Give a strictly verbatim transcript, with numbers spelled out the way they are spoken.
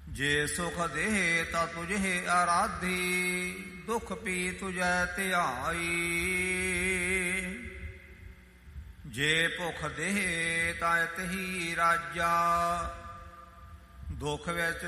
ਜੇ ਸੁਖ ਦੇਹ ਤਾ ਤੁਝੇ ਆਰਾਧੀ, ਦੁਖ ਪੀ ਤੁਝੈ ਧਿਆਈ। ਜੇ ਭੁਖ ਦੇਹ ਤਾ ਇਤਹੀ ਰਾਜਾ, ਦੁਖ ਵਿੱਚ